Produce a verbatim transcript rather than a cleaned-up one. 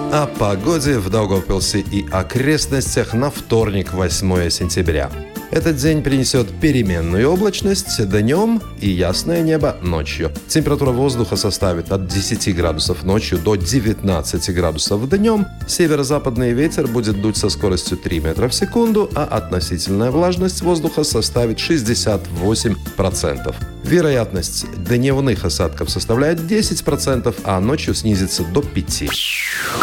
О погоде в Даугавпилсе и окрестностях на вторник, восьмое сентября. Этот день принесет переменную облачность днем и ясное небо ночью. Температура воздуха составит от десяти градусов ночью до девятнадцати градусов днем. Северо-западный ветер будет дуть со скоростью три метра в секунду, а относительная влажность воздуха составит шестьдесят восемь процентов. Вероятность дневных осадков составляет десять процентов, а ночью снизится до пяти процентов.